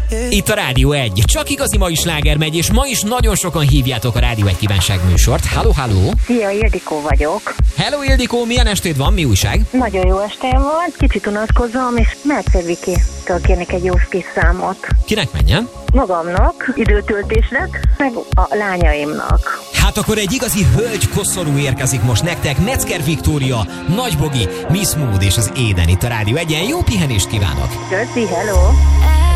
Itt a Rádió 1. Csak igazi mai sláger megy, és ma is nagyon sokan hívjátok a Rádió 1 kívánság műsort. Halló, halló! Szia, Ildikó vagyok. Hello, Ildikó, milyen estéd van? Mi újság? Nagyon jó estém van, kicsit unatkozom, és Mercer Viki-től kérnék egy jó kis számot. Kinek menjen? Magamnak, időtöltésre, meg a lányaimnak. Hát akkor egy igazi hölgy koszorú érkezik most nektek. Metzger Viktória, Nagy Bogi, Miss Mood és az Éden itt a Rádió 1-en. Jó pihenést kívánok! Köszi, hello!